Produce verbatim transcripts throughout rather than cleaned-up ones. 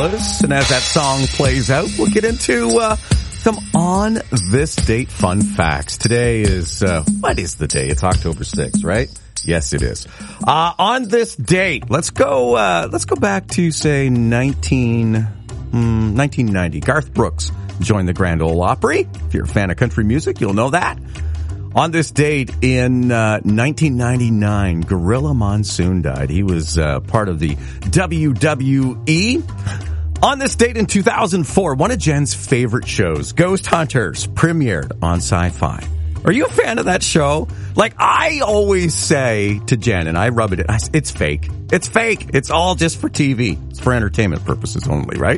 And as that song plays out, we'll get into uh, some on this date fun facts. Today is, uh, what is the day? It's October sixth, right? Yes, it is. Uh, on this date, let's go, uh, let's go back to, say, nineteen, mm, nineteen ninety. Garth Brooks joined the Grand Ole Opry. If you're a fan of country music, you'll know that. On this date in uh, nineteen ninety-nine, Gorilla Monsoon died. He was uh, part of the W W E. On this date in two thousand four, one of Jen's favorite shows, Ghost Hunters, premiered on Sci-Fi. Are you a fan of that show? Like, I always say to Jen, and I rub it in, I say, it's fake. It's fake. It's all just for T V. It's for entertainment purposes only, right?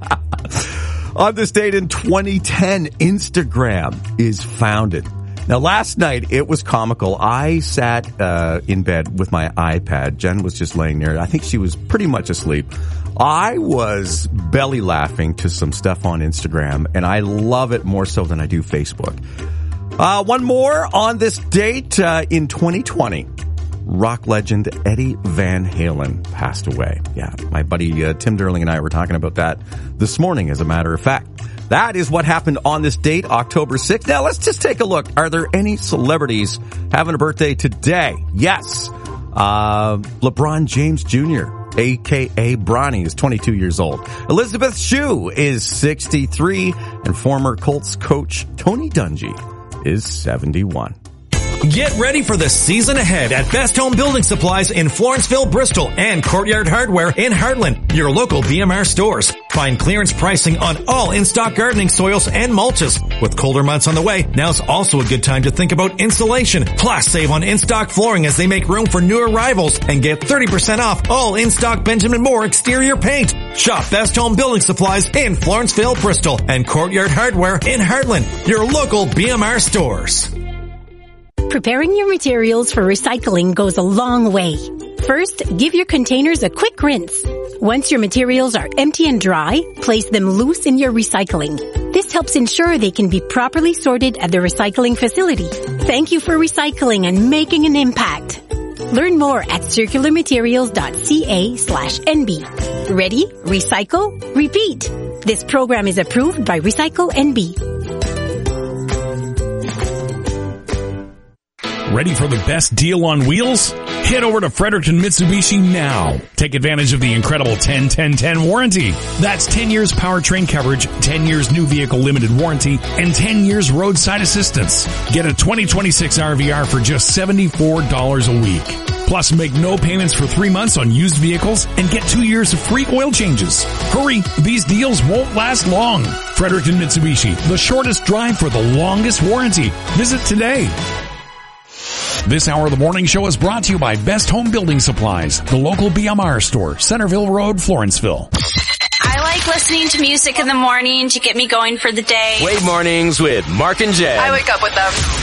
On this date in twenty ten, Instagram is founded. Now, last night, it was comical. I sat uh in bed with my iPad. Jen was just laying there. I think she was pretty much asleep. I was belly laughing to some stuff on Instagram, and I love it more so than I do Facebook. Uh one more on this date uh in twenty twenty. Rock legend Eddie Van Halen passed away. Yeah, my buddy uh, Tim Derling and I were talking about that this morning, as a matter of fact. That is what happened on this date, October sixth. Now, let's just take a look. Are there any celebrities having a birthday today? Yes. Uh, LeBron James Junior, a k a. Bronny, is twenty-two years old. Elizabeth Shue is sixty-three. And former Colts coach Tony Dungy is seventy-one. Get ready for the season ahead at Best Home Building Supplies in Florenceville, Bristol, and Courtyard Hardware in Heartland, your local B M R stores. Find clearance pricing on all in-stock gardening soils and mulches. With colder months on the way, now's also a good time to think about insulation. Plus, save on in-stock flooring as they make room for new arrivals, and get thirty percent off all in-stock Benjamin Moore exterior paint. Shop Best Home Building Supplies in Florenceville, Bristol, and Courtyard Hardware in Heartland, your local B M R stores. Preparing your materials for recycling goes a long way. First, give your containers a quick rinse. Once your materials are empty and dry, place them loose in your recycling. This helps ensure they can be properly sorted at the recycling facility. Thank you for recycling and making an impact. Learn more at circularmaterials.ca slash NB. Ready? Recycle? Repeat. This program is approved by Recycle N B. Ready for the best deal on wheels? Head over to Fredericton Mitsubishi now. Take advantage of the incredible ten ten ten warranty. That's ten years powertrain coverage, ten years new vehicle limited warranty, and ten years roadside assistance. Get a twenty twenty-six R V R for just seventy-four dollars a week. Plus, make no payments for three months on used vehicles and get two years of free oil changes. Hurry, these deals won't last long. Fredericton Mitsubishi, the shortest drive for the longest warranty. Visit today. This hour of the morning show is brought to you by Best Home Building Supplies, the local B M R store, Centerville Road, Florenceville. I like listening to music in the morning to get me going for the day. Wave mornings with Mark and Jen. I wake up with them.